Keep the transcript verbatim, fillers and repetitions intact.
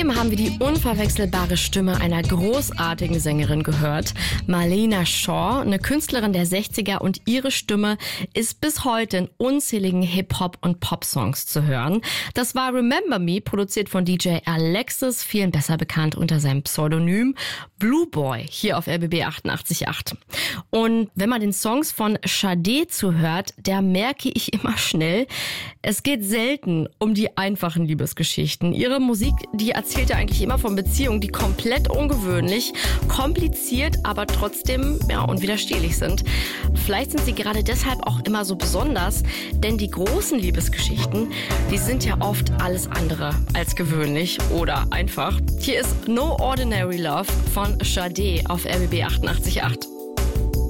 Eben haben wir die unverwechselbare Stimme einer großartigen Sängerin gehört, Marlena Shaw, eine Künstlerin der sechziger, und ihre Stimme ist bis heute in unzähligen Hip-Hop- und Pop-Songs zu hören. Das war Remember Me, produziert von D J Alexis, vielen besser bekannt unter seinem Pseudonym Blue Boy, hier auf R B B achtundachtzig Komma acht. Und wenn man den Songs von Sade zuhört, da merke ich immer schnell, es geht selten um die einfachen Liebesgeschichten. Ihre Musik, die erzählt ja eigentlich immer von Beziehungen, die komplett ungewöhnlich, kompliziert, aber trotzdem ja unwiderstehlich sind. Vielleicht sind sie gerade deshalb auch immer so besonders, denn die großen Liebesgeschichten, die sind ja oft alles andere als gewöhnlich oder einfach. Hier ist No Ordinary Love von Sade auf R B B achtundachtzig Komma acht.